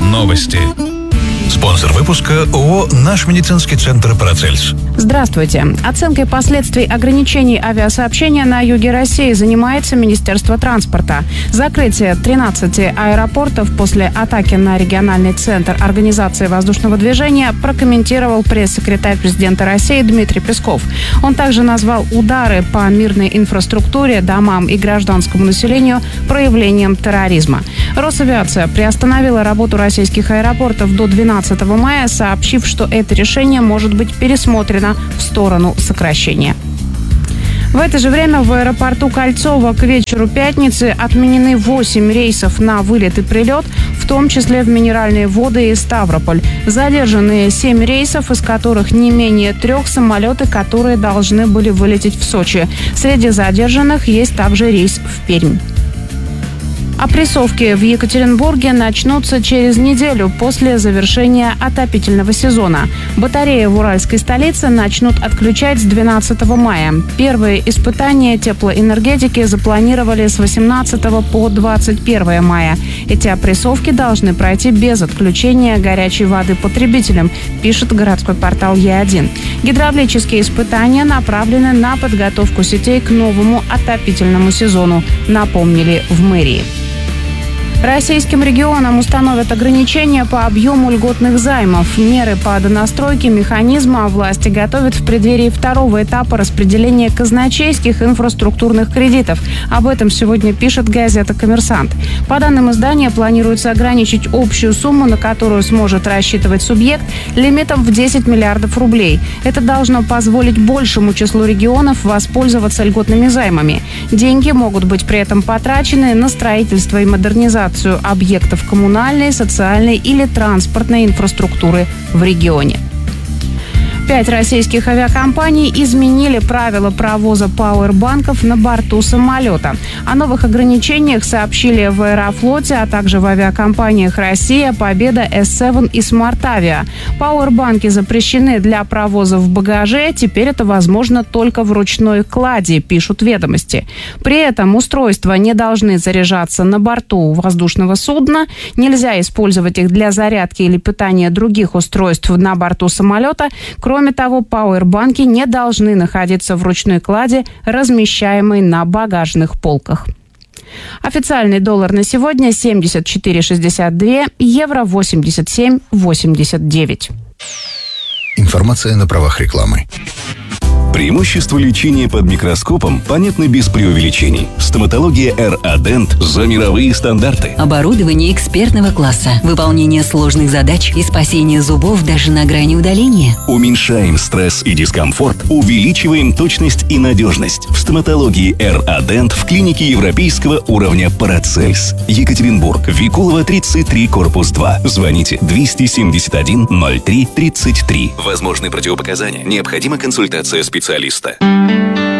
Новости. Спонсор выпуска ООО «Наш медицинский центр Парацельс». Здравствуйте. Оценкой последствий ограничений авиасообщения на юге России занимается Министерство транспорта. Закрытие 13 аэропортов после атаки на региональный центр Организации воздушного движения прокомментировал пресс-секретарь президента России Дмитрий Песков. Он также назвал удары по мирной инфраструктуре, домам и гражданскому населению проявлением терроризма. Росавиация приостановила работу российских аэропортов до 12 мая, сообщив, что это решение может быть пересмотрено в сторону сокращения. В это же время в аэропорту Кольцово к вечеру пятницы отменены 8 рейсов на вылет и прилет, в том числе в Минеральные Воды и Ставрополь. Задержаны 7 рейсов, из которых не менее 3 самолеты, которые должны были вылететь в Сочи. Среди задержанных есть также рейс в Пермь. Опрессовки в Екатеринбурге начнутся через неделю после завершения отопительного сезона. Батареи в уральской столице начнут отключать с 12 мая. Первые испытания теплоэнергетики запланировали с 18 по 21 мая. Эти опрессовки должны пройти без отключения горячей воды потребителям, пишет городской портал Е1. Гидравлические испытания направлены на подготовку сетей к новому отопительному сезону, напомнили в мэрии. Российским регионам установят ограничения по объему льготных займов. Меры по донастройке механизма власти готовят в преддверии второго этапа распределения казначейских инфраструктурных кредитов. Об этом сегодня пишет газета «Коммерсант». По данным издания, планируется ограничить общую сумму, на которую сможет рассчитывать субъект, лимитом в 10 миллиардов рублей. Это должно позволить большему числу регионов воспользоваться льготными займами. Деньги могут быть при этом потрачены на строительство и модернизацию объектов коммунальной, социальной или транспортной инфраструктуры в регионе. 5 российских авиакомпаний изменили правила провоза пауэрбанков на борту самолета. О новых ограничениях сообщили в Аэрофлоте, а также в авиакомпаниях «Россия», «Победа», S7 и «Смарт-Авиа». Пауэрбанки запрещены для провоза в багаже. Теперь это возможно только в ручной кладе, пишут «Ведомости». При этом устройства не должны заряжаться на борту воздушного судна. Нельзя использовать их для зарядки или питания других устройств на борту самолета. Кроме того, пауэрбанки не должны находиться в ручной кладе, размещаемой на багажных полках. Официальный доллар на сегодня 74,62, евро 87,89. Информация на правах рекламы. Преимущества лечения под микроскопом понятны без преувеличений. Стоматология РАДЕНТ за мировые стандарты. Оборудование экспертного класса, выполнение сложных задач и спасение зубов даже на грани удаления. Уменьшаем стресс и дискомфорт, увеличиваем точность и надежность. В стоматологии РАДЕНТ в клинике европейского уровня Парацельс. Екатеринбург, Викулова, 33, корпус 2. Звоните 271 03 33. Возможны противопоказания. Необходима консультация специалиста.